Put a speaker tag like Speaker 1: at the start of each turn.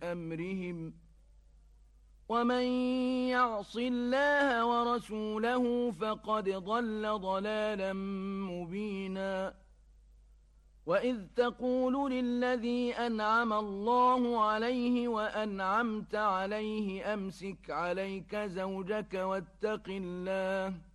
Speaker 1: أمرهم ومن يعص الله ورسوله فقد ضل ضلالا مبينا وإذ تقول للذي أنعم الله عليه وأنعمت عليه أمسك عليك زوجك واتق الله